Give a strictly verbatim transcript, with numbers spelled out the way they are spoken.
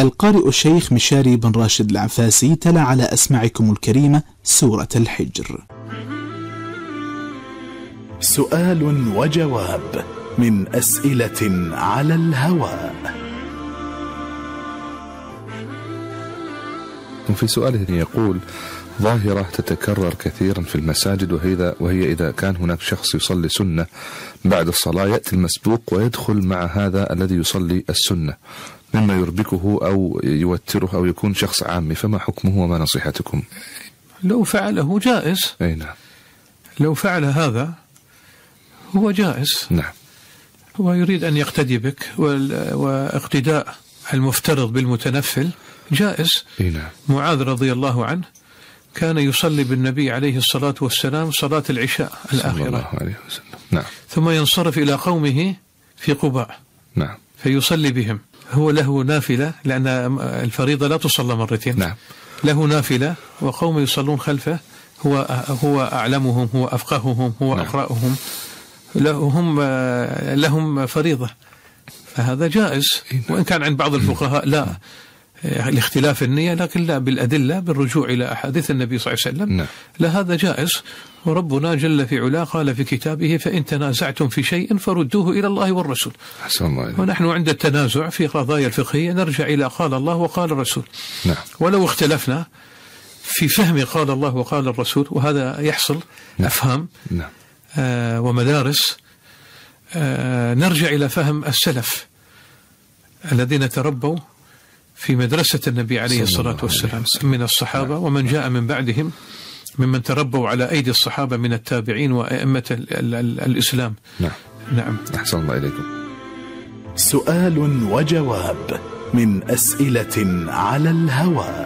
القارئ الشيخ مشاري بن راشد العفاسي تلا على أسماعكم الكريمة سورة الحجر. سؤال وجواب من أسئلة على الهواء. في سؤاله يقول: ظاهرة تتكرر كثيرا في المساجد، وهي, وهي إذا كان هناك شخص يصلي سنة بعد الصلاة يأتي المسبوق ويدخل مع هذا الذي يصلي السنة، مما يربكه أو يوتره أو يكون شخص عامي، فما حكمه وما نصيحتكم؟ لو فعله جائز. أي نعم. لو فعل هذا هو جائز. نعم. هو يريد أن يقتدي بك، واقتداء المفترض بالمتنفل جائز. أي نعم. معاذ رضي الله عنه كان يصلي بالنبي عليه الصلاة والسلام صلاة العشاء الآخرة صلى الله عليه وسلم. نعم. ثم ينصرف إلى قومه في قباء. نعم. فيصلي بهم. هو له نافلة، لأن الفريضة لا تصلى مرتين. نعم. له نافلة وقوم يصلون خلفه، هو هو أعلمهم، هو أفقههم، هو نعم. أقرأهم، لهم لهم فريضة، فهذا جائز. وإن كان عند بعض الفقهاء لا، لاختلاف النية، لكن لا، بالأدلة، بالرجوع إلى أحاديث النبي صلى الله عليه وسلم. نعم. لا، هذا جائز. وربنا جل في علاه قال في كتابه: فإن تنازعتم في شيء فردوه إلى الله والرسول. أحسن الله إليك. ونحن عند التنازع في قضايا الفقهية نرجع إلى قال الله وقال الرسول. نعم. ولو اختلفنا في فهم قال الله وقال الرسول، وهذا يحصل. نعم. أفهام. نعم. آه ومدارس، آه نرجع إلى فهم السلف الذين تربوا في مدرسة النبي عليه الصلاة والسلام من الصحابة. نعم. ومن جاء من بعدهم ممن تربوا على أيدي الصحابة من التابعين وأئمة ال ال ال الإسلام. نعم. نعم. أحسن الله إليكم. سؤال وجواب من أسئلة على الهواء.